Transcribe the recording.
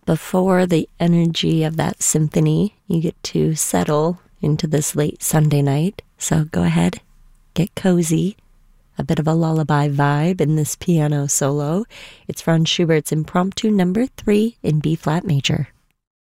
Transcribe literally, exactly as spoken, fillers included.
before the energy of that symphony, you get to settle into this late Sunday night. So go ahead, get cozy. A bit of a lullaby vibe in this piano solo. It's Franz Schubert's Impromptu number three in B-flat major.